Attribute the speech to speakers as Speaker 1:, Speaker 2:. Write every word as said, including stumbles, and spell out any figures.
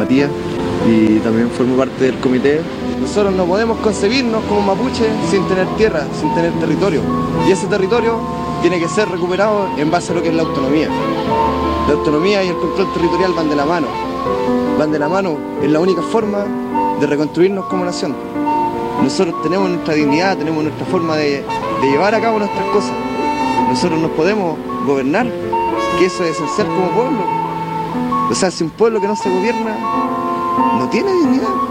Speaker 1: Matías y también formo parte del comité.
Speaker 2: Nosotros no podemos concebirnos como mapuches sin tener tierra, sin tener territorio. Y ese territorio tiene que ser recuperado en base a lo que es la autonomía. La autonomía y el control territorial van de la mano. Van de la mano, es la única forma de reconstruirnos como nación. Nosotros tenemos nuestra dignidad, tenemos nuestra forma de, de llevar a cabo nuestras cosas. Nosotros nos podemos gobernar, que eso es esencial como pueblo. O sea, si un pueblo que no se gobierna no tiene dignidad.